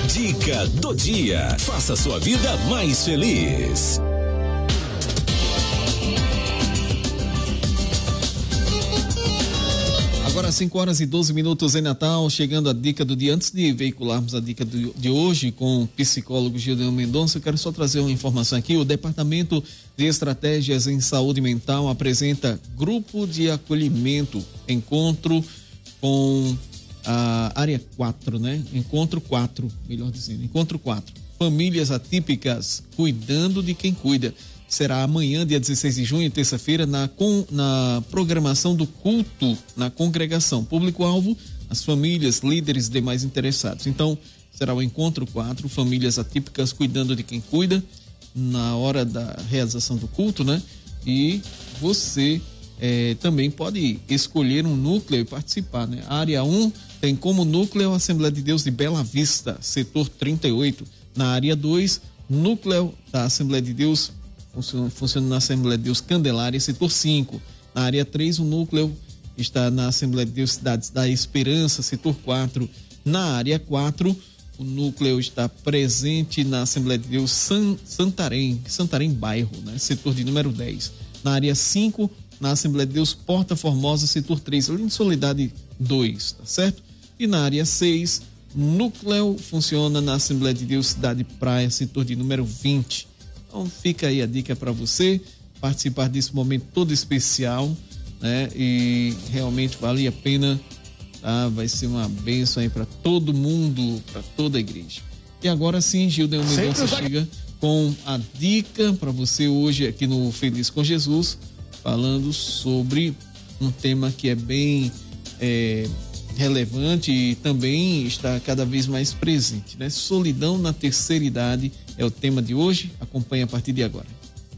Dica do dia. Faça sua vida mais feliz. Agora 5h12 em Natal, chegando a dica do dia. Antes de veicularmos a dica de hoje com o psicólogo Gildeon Mendonça, eu quero só trazer uma informação aqui. O Departamento de Estratégias em Saúde Mental apresenta grupo de acolhimento, encontro com a área 4, né? Encontro 4, melhor dizendo, encontro 4. Famílias atípicas cuidando de quem cuida. Será amanhã, dia 16 de junho, terça-feira, na programação do culto na congregação. Público-alvo, as famílias, líderes e demais interessados. Então, será o encontro 4, famílias atípicas cuidando de quem cuida, na hora da realização do culto, né? E você também pode escolher um núcleo e participar, né? A área 1 tem como núcleo a Assembleia de Deus de Bela Vista, setor 38. Na área 2, núcleo da Assembleia de Deus funciona na Assembleia de Deus Candelária, setor 5. Na área 3, o núcleo está na Assembleia de Deus Cidades da Esperança, setor 4. Na área 4, o núcleo está presente na Assembleia de Deus Santarém Bairro, né? Setor de número 10. Na área 5, na Assembleia de Deus Porta Formosa, setor 3, além de Soledade 2, tá certo? E na área 6, núcleo funciona na Assembleia de Deus Cidade Praia, setor de número 20. Então fica aí a dica para você participar desse momento todo especial, né? E realmente vale a pena, tá? Vai ser uma bênção aí para todo mundo, para toda a igreja. E agora sim, Gildeon Mendonça chega com a dica para você hoje aqui no Feliz com Jesus, falando sobre um tema que é bem relevante e também está cada vez mais presente, né? Solidão na terceira idade é o tema de hoje. Acompanhe a partir de agora.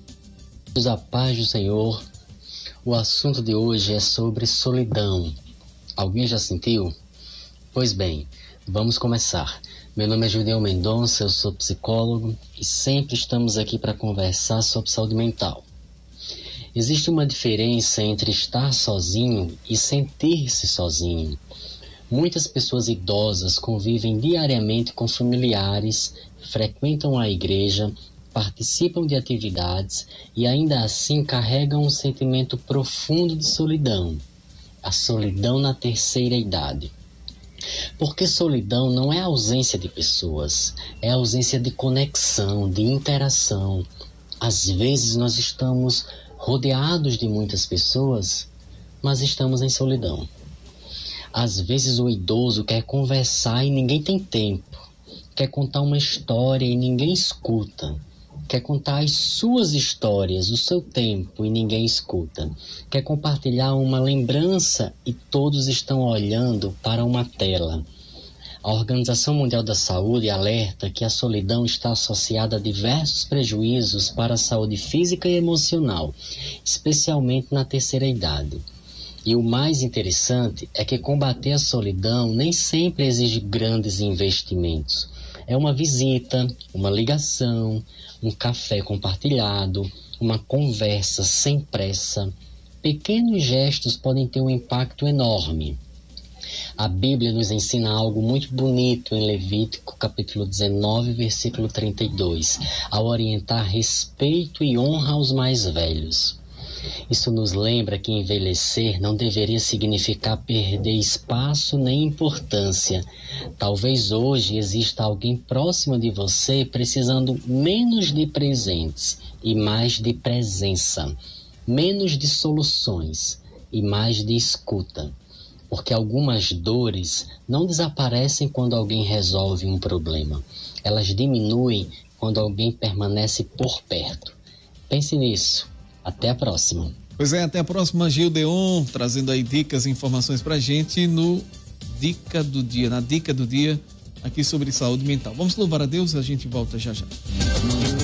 A paz do Senhor. O assunto de hoje é sobre solidão. Alguém já sentiu? Pois bem, vamos começar. Meu nome é Gildeon Mendonça, eu sou psicólogo e sempre estamos aqui para conversar sobre saúde mental. Existe uma diferença entre estar sozinho e sentir-se sozinho. Muitas pessoas idosas convivem diariamente com familiares, frequentam a igreja, participam de atividades e ainda assim carregam um sentimento profundo de solidão. A solidão na terceira idade. Porque solidão não é ausência de pessoas, é ausência de conexão, de interação. Às vezes nós estamos rodeados de muitas pessoas, mas estamos em solidão. Às vezes o idoso quer conversar e ninguém tem tempo. Quer contar uma história e ninguém escuta. Quer contar as suas histórias, o seu tempo e ninguém escuta. Quer compartilhar uma lembrança e todos estão olhando para uma tela. A Organização Mundial da Saúde alerta que a solidão está associada a diversos prejuízos para a saúde física e emocional, especialmente na terceira idade. E o mais interessante é que combater a solidão nem sempre exige grandes investimentos. É uma visita, uma ligação, um café compartilhado, uma conversa sem pressa. Pequenos gestos podem ter um impacto enorme. A Bíblia nos ensina algo muito bonito em Levítico, capítulo 19, versículo 32, ao orientar respeito e honra aos mais velhos. Isso nos lembra que envelhecer não deveria significar perder espaço nem importância. Talvez hoje exista alguém próximo de você precisando menos de presentes e mais de presença, menos de soluções e mais de escuta. Porque algumas dores não desaparecem quando alguém resolve um problema. Elas diminuem quando alguém permanece por perto. Pense nisso. Até a próxima. Pois é, até a próxima, Gildeon, trazendo aí dicas e informações pra gente na dica do dia, aqui sobre saúde mental. Vamos louvar a Deus, a gente volta já já.